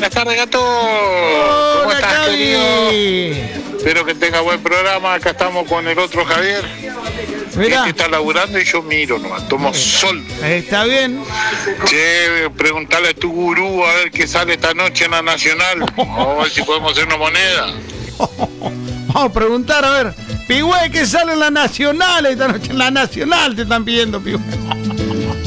Buenas tardes, Gato. ¿Cómo Hola, estás, Cali. querido? Espero que tenga buen programa. Acá estamos con el otro Javier. Mirá. Este está laburando y yo miro nomás, tomo sol. Está bien. Che, preguntale a tu gurú a ver qué sale esta noche en la Nacional. A ver si podemos hacer una moneda. Vamos a preguntar, a ver. Pigüey, ¿qué sale en la Nacional esta noche? En la Nacional te están pidiendo, Pigüey.